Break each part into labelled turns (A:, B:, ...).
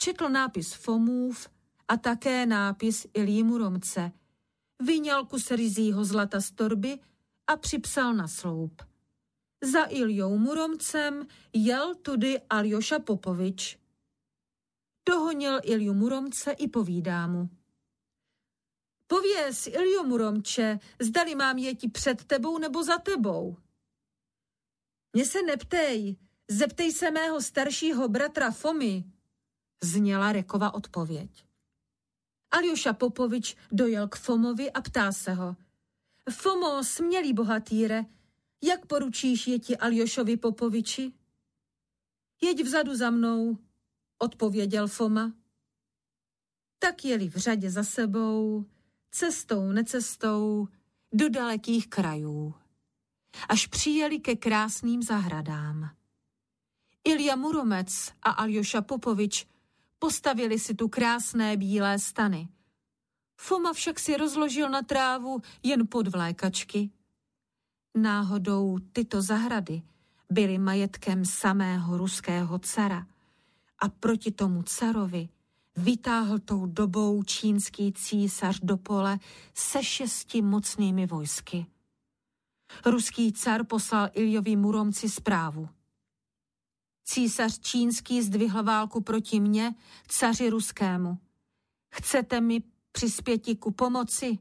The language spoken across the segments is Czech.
A: četl nápis Fomův a také nápis Ilji Muromce. Vyňal kus ryzího zlata z torby a připsal na sloup. Za Iljou Muromcem jel tudy Aljoša Popovič. Dohonil Ilju Muromce i povídá mu. Pověz, Iljo Muromče, zdali mám jeti před tebou nebo za tebou. Mě se neptej, zeptej se mého staršího bratra Fomy, zněla Rekova odpověď. Aljoša Popovič dojel k Fomovi a ptá se ho. Fomo, smělý bohatýre, jak poručíš jeti Aljošovi Popoviči? Jeď vzadu za mnou, odpověděl Foma. Tak jeli v řadě za sebou, cestou necestou, do dalekých krajů. Až přijeli ke krásným zahradám. Ilja Muromec a Aljoša Popovič postavili si tu krásné bílé stany. Foma však si rozložil na trávu jen podvlékačky. Náhodou tyto zahrady byly majetkem samého ruského cara a proti tomu carovi vytáhl tou dobou čínský císař do pole se 6 mocnými vojsky. Ruský car poslal Iljovi Muromci zprávu. Císař čínský zdvihl válku proti mně, caři ruskému. Chcete mi přispěti ku pomoci?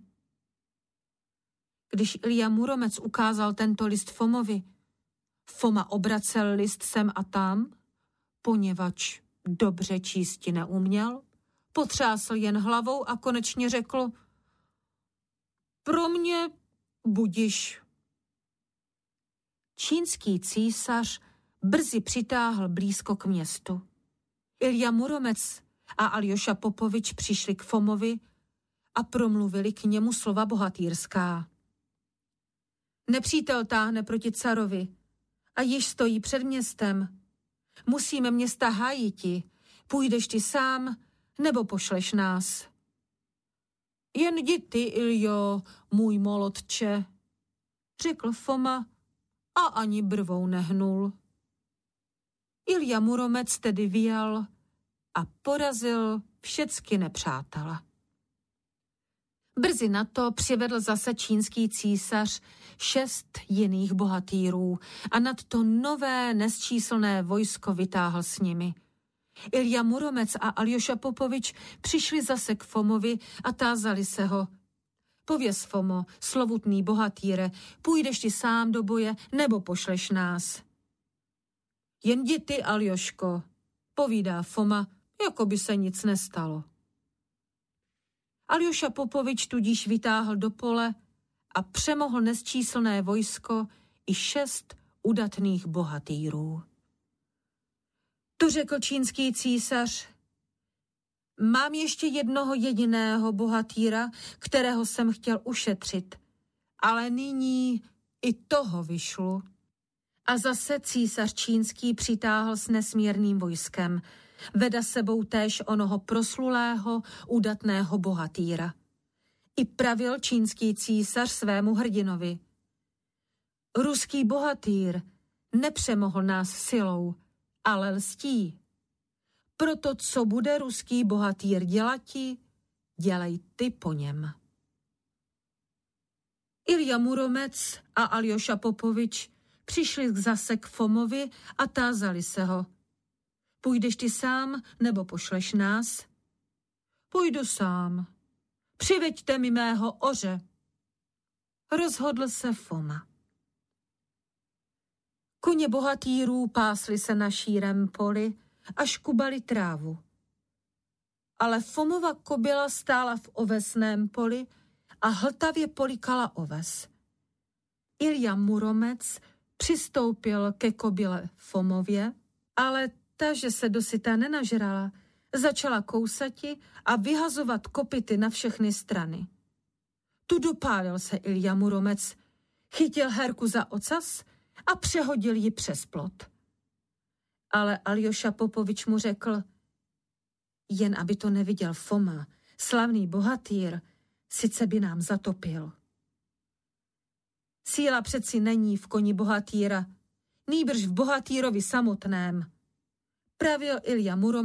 A: Když Ilja Muromec ukázal tento list Fomovi, Foma obracel list sem a tam, poněvadž dobře čísti neuměl, potřásl jen hlavou a konečně řekl: Pro mě budiš. Čínský císař brzy přitáhl blízko k městu. Ilja Muromec a Aljoša Popovič přišli k Fomovi a promluvili k němu slova bohatýrská. Nepřítel táhne proti carovi a již stojí před městem. Musíme města hájiti. Půjdeš ty sám, nebo pošleš nás? Jen jdi ty, Iljo, můj molodče, řekl Foma a ani brvou nehnul. Ilja Muromec tedy vyjel a porazil všecky nepřátele. Brzy na to přivedl zase čínský císař 6 jiných bohatýrů a nad to nové nesčíslné vojsko vytáhl s nimi. Ilja Muromec a Aljoša Popovič přišli zase k Fomovi a tázali se ho. Pověz, Fomo, slovutný bohatýre, půjdeš ty sám do boje, nebo pošleš nás? Jen jdi ty, Aljoško, povídá Foma, jako by se nic nestalo. Aljoša Popovič tudíž vytáhl do pole a přemohl nesčíslné vojsko i 6 udatných bohatýrů. To řekl čínský císař. Mám ještě jednoho jediného bohatýra, kterého jsem chtěl ušetřit, ale nyní i toho vyšlu. A zase císař čínský přitáhl s nesmírným vojskem. Veda sebou též onoho proslulého, udatného bohatýra. I pravil čínský císař svému hrdinovi. Ruský bohatýr nepřemohl nás silou, ale lstí. Proto, co bude ruský bohatýr dělati, dělej ty po něm. Ilja Muromec a Aljoša Popovič přišli zase k Fomovi a tázali se ho. Půjdeš ty sám, nebo pošleš nás? Půjdu sám. Přiveďte mi mého oře. Rozhodl se Foma. Koně bohatýrů pásli se na šírém poli a škubali trávu. Ale Fomova kobyla stála v ovesném poli a hltavě polikala oves. Ilja Muromec přistoupil ke kobyle Fomově, ale ta, že se dosyta nenažrala, začala kousati a vyhazovat kopyty na všechny strany. Tu dopálil se Ilja Muromec, chytil Herku za ocas a přehodil ji přes plot. Ale Aljoša Popovič mu řekl, jen aby to neviděl Foma, slavný bohatýr, sice by nám zatopil. Síla přeci není v koni bohatýra, nýbrž v bohatýrovi samotném, pravil Ilja Muromec